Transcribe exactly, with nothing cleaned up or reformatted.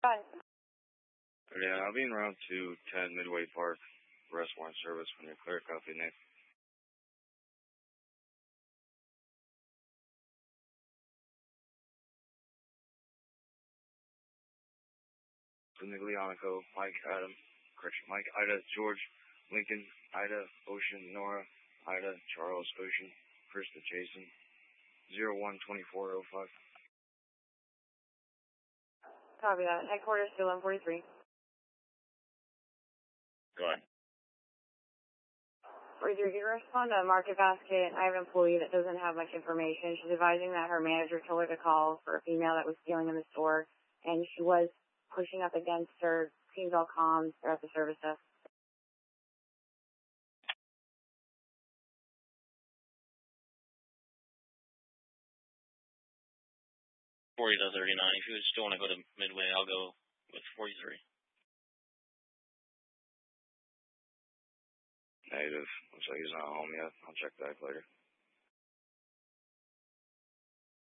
Fine. Yeah, I'll be en route to ten Midway Park. Arrest warrant service when you're clear. Copy, Nick. Niglianico, Mike, Adam, correction, Mike, Ida, George, Lincoln, Ida, Ocean, Nora, Ida, Charles, Ocean, Krista, Jason, zero one twenty-four oh five. Copy that. Headquarters to eleven forty-three. Go ahead. forty-three, can you respond to Market Basket? I have an employee that doesn't have much information. She's advising that her manager told her to call for a female that was stealing in the store, and she was pushing up against her. Seems all calm. They're at the service desk. forty to thirty-nine. If you still want to go to Midway, I'll go with forty-three. Negative. Looks like he's not home yet. I'll check back later.